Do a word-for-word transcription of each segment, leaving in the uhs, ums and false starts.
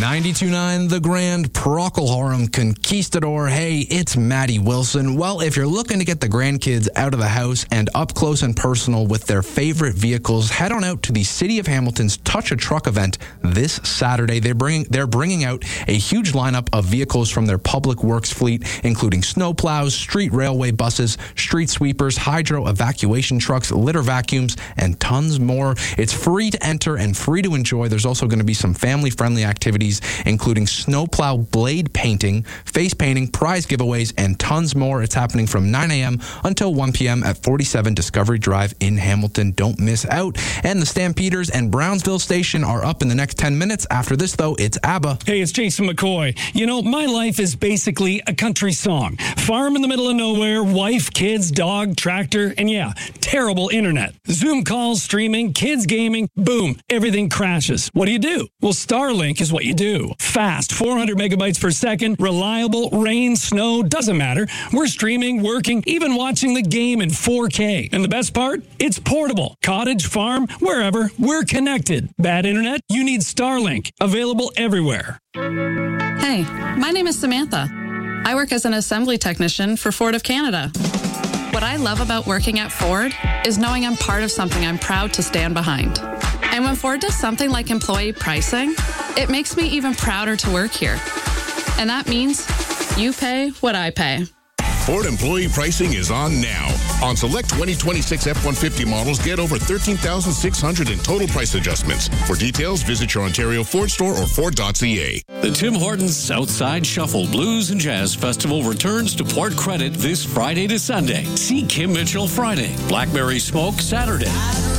ninety-two point nine The Grand, Procol Conquistador. Hey, it's Maddie Wilson. Well, if you're looking to get the grandkids out of the house and up close and personal with their favorite vehicles, head on out to the City of Hamilton's Touch a Truck event this Saturday. They're bringing, they're bringing out a huge lineup of vehicles from their public works fleet, including snowplows, street railway buses, street sweepers, hydro evacuation trucks, litter vacuums, and tons more. It's free to enter and free to enjoy. There's also going to be some family-friendly activities, including snowplow blade painting, face painting, prize giveaways, and tons more. It's happening from nine a.m. until one p.m. at forty-seven Discovery Drive in Hamilton. Don't miss out. And the Stampeders and Brownsville Station are up in the next ten minutes. After this, though, it's ABBA. Hey, it's Jason McCoy. You know, my life is basically a country song. Farm in the middle of nowhere, wife, kids, dog, tractor, and yeah, terrible internet. Zoom calls, streaming, kids gaming, boom, everything crashes. What do you do? Well, Starlink is what you do. Fast, four hundred megabytes per second, reliable, rain, snow, doesn't matter. We're streaming, working, even watching the game in four K. And the best part? It's portable. Cottage, farm, wherever, we're connected. Bad internet? You need Starlink. Available everywhere. Hey, my name is Samantha. I work as an assembly technician for Ford of Canada. What I love about working at Ford is knowing I'm part of something I'm proud to stand behind. And when Ford does something like employee pricing, it makes me even prouder to work here. And that means you pay what I pay. Ford employee pricing is on now. On select twenty twenty-six F one fifty models, get over thirteen thousand six hundred in total price adjustments. For details, visit your Ontario Ford store or Ford dot C A. The Tim Hortons Southside Shuffle Blues and Jazz Festival returns to Port Credit this Friday to Sunday. See Kim Mitchell Friday, Blackberry Smoke Saturday.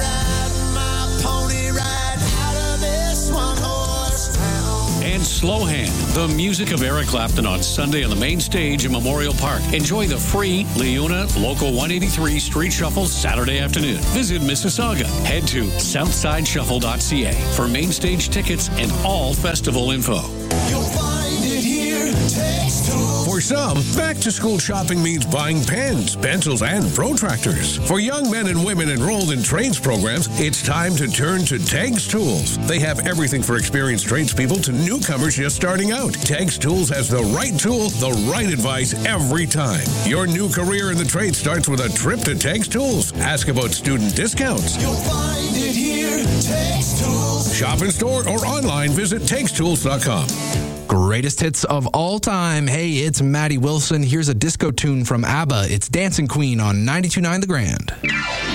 And Slow Hand, the music of Eric Clapton on Sunday on the main stage in Memorial Park. Enjoy the free Leona Local one eighty-three Street Shuffle Saturday afternoon. Visit Mississauga. Head to southside shuffle dot c a for main stage tickets and all festival info. You'll find it here. Text Tools. For some, back-to-school shopping means buying pens, pencils, and protractors. For young men and women enrolled in trades programs, it's time to turn to Tegs Tools. They have everything for experienced tradespeople to newcomers just starting out. Tegs Tools has the right tool, the right advice every time. Your new career in the trade starts with a trip to Tegs Tools. Ask about student discounts. You'll find it here. Tegs Tools. Shop in store or online. Visit tegs tools dot com. Greatest hits of all time. Hey, it's Maddie Wilson. Here's a disco tune from ABBA. It's Dancing Queen on ninety-two point nine The Grand.